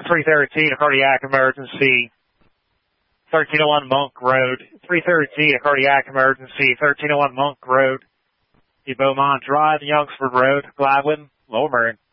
313, a cardiac emergency. 1301 Monk Road. 313, a cardiac emergency. 1301 Monk Road. Beaumont Drive, Youngsford Road, Gladwin, Lower Merion.